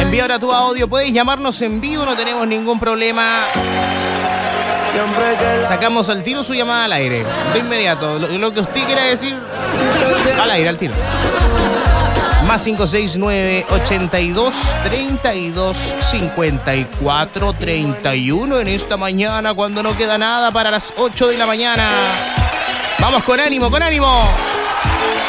Envía ahora tu audio, puedes llamarnos en vivo, no tenemos ningún problema. Sacamos al tiro su llamada al aire, de inmediato. Lo que usted quiera decir, al aire, al tiro. Más 569 82 32 54 31 en esta mañana, cuando no queda nada para las 8 de la mañana. Vamos con ánimo, con ánimo.